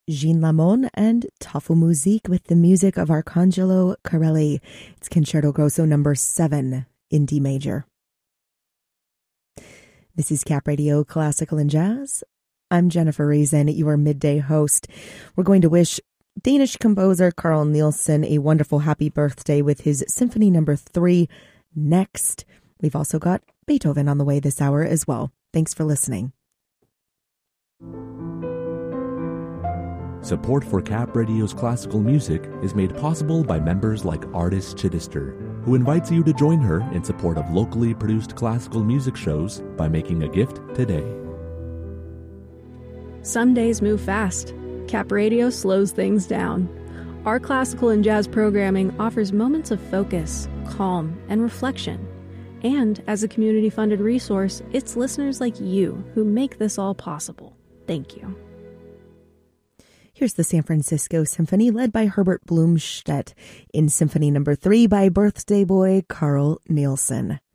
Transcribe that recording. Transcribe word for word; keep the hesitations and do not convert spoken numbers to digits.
Jean Lamon and Tafu Musique with the music of Arcangelo Corelli. It's Concerto Grosso number seven in D major. This is Cap Radio Classical and Jazz. I'm Jennifer Reason, your midday host. We're going to wish Danish composer Carl Nielsen a wonderful happy birthday with his Symphony number three next. We've also got Beethoven on the way this hour as well. Thanks for listening. Support for Cap Radio's classical music is made possible by members like Artis Chittister, who invites you to join her in support of locally produced classical music shows by making a gift today. Some days move fast. Cap Radio slows things down. Our classical and jazz programming offers moments of focus, calm, and reflection. And as a community-funded resource, it's listeners like you who make this all possible. Thank you. Here's the San Francisco Symphony led by Herbert Blumstedt in Symphony number three by birthday boy Carl Nielsen.